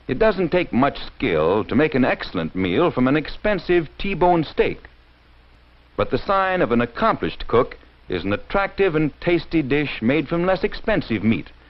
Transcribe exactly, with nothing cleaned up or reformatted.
It doesn't take much skill to make an excellent meal from an expensive T-bone steak. But the sign of an accomplished cook is an attractive and tasty dish made from less expensive meat,